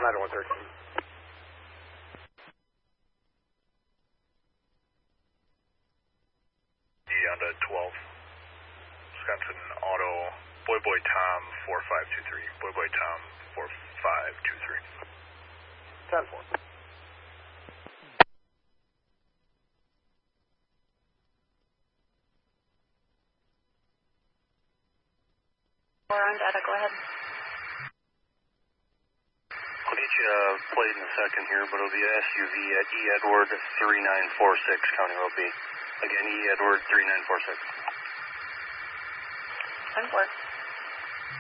9113. Honda 12. Wisconsin Auto, Boy Tom 4523. Boy Tom 4523. 10-4. On data, go ahead. I'll get you a plate in a second here, but it'll be a SUV at E. Edward 3946, County Road B. Again, E. Edward 3946. 10-4.